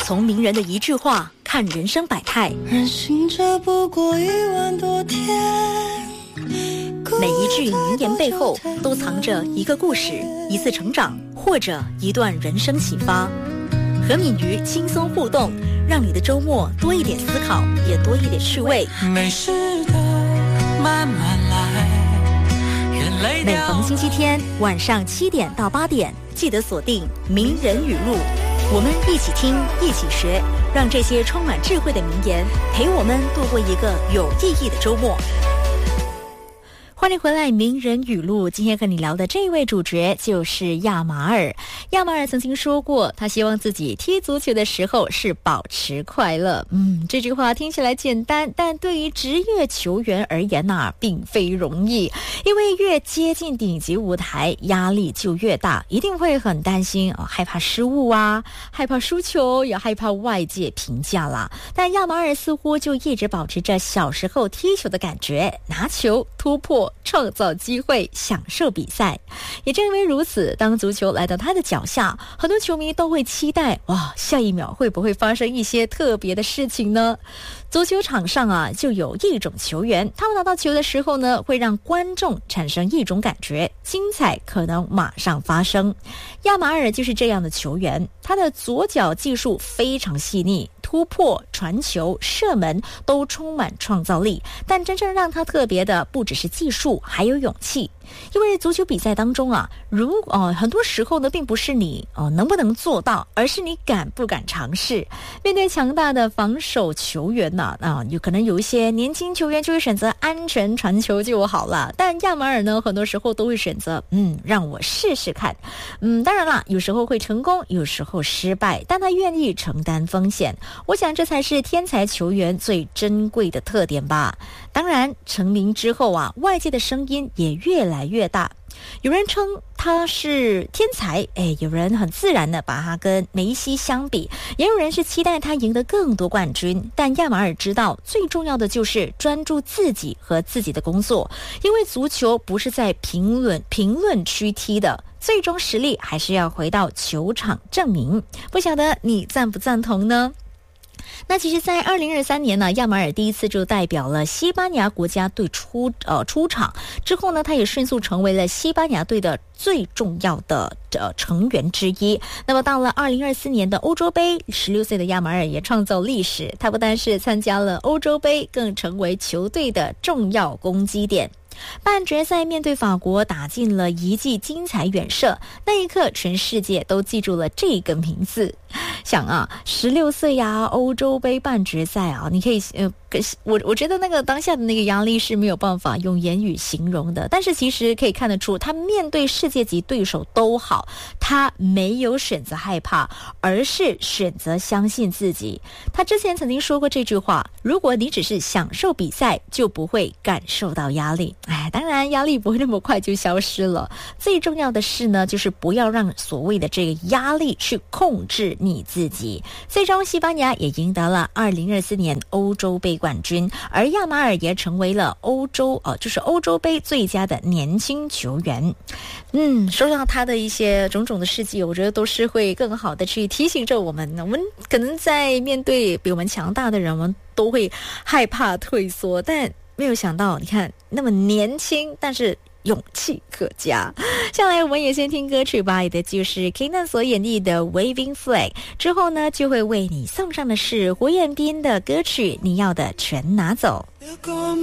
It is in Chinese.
从名人的一句话看人生百态， 人行者不过10000多天， 每一句名言背后都藏着一个故事，一次成长，或者一段人生启发。和敏瑜轻松互动，让你的周末多一点思考，也多一点趣味。 没事的，慢慢来。 每逢星期天晚上7点到8点，记得锁定名人语录，我们一起听，一起学，让这些充满智慧的名言陪我们度过一个有意义的周末。欢迎回来，名人语录。今天和你聊的这位主角就是亚马尔。亚马尔曾经说过，他希望自己踢足球的时候是保持快乐。这句话听起来简单，但对于职业球员而言并非容易。因为越接近顶级舞台，压力就越大，一定会很担心，害怕失误害怕输球，也害怕外界评价啦。但亚马尔似乎就一直保持着小时候踢球的感觉，拿球突破，创造机会，享受比赛。也正因为如此，当足球来到他的脚下，很多球迷都会期待，下一秒会不会发生一些特别的事情呢？足球场上就有一种球员，他们拿到球的时候呢，会让观众产生一种感觉，精彩可能马上发生。亚马尔就是这样的球员，他的左脚技术非常细腻，突破、传球、射门都充满创造力，但真正让他特别的不只是技术，还有勇气。因为足球比赛当中很多时候呢，并不是你能不能做到，而是你敢不敢尝试。面对强大的防守球员有可能有一些年轻球员就会选择安全传球就好了，但亚马尔呢，很多时候都会选择让我试试看。当然啦，有时候会成功，有时候失败，但他愿意承担风险。我想这才是天才球员最珍贵的特点吧。当然，成名之后外界的声音也越来越大。有人称他是天才，有人很自然的把他跟梅西相比，也有人是期待他赢得更多冠军。但亚马尔知道，最重要的就是专注自己和自己的工作，因为足球不是在评论区踢的，最终实力还是要回到球场证明。不晓得你赞不赞同呢？那其实在2023年呢，亚马尔第一次就代表了西班牙国家队出场之后呢，他也迅速成为了西班牙队的最重要的成员之一。那么到了2024年的欧洲杯，16岁的亚马尔也创造历史，他不但是参加了欧洲杯，更成为球队的重要攻击点。半决赛面对法国，打进了一记精彩远射，那一刻全世界都记住了这个名字。想16岁欧洲杯半决赛你可以我觉得那个当下的那个压力是没有办法用言语形容的，但是其实可以看得出，他面对世界级对手都好，他没有选择害怕，而是选择相信自己。他之前曾经说过这句话，如果你只是享受比赛，就不会感受到压力。当然压力不会那么快就消失了，最重要的是呢，就是不要让所谓的这个压力去控制你自己。最终西班牙也赢得了2024年欧洲杯冠军，而亚马尔也成为了欧洲杯最佳的年轻球员。说到他的一些种种的事迹，我觉得都是会更好的去提醒着我们可能在面对比我们强大的人，我们都会害怕退缩，但没有想到你看那么年轻，但是勇气可嘉。下来我们也先听歌曲吧，也的就是 Kanan 所演绎的 Waving Flag， 之后呢就会为你送上的是胡彦斌的歌曲《你要的全拿走》。